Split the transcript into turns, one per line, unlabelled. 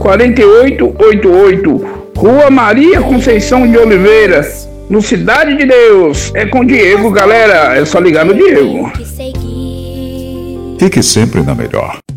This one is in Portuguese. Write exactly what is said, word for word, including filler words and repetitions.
quarenta e oito oitenta e oito, Rua Maria Conceição de Oliveira, no Cidade de Deus. É com Diego, galera. É só ligar no Diego.
Fique sempre na melhor.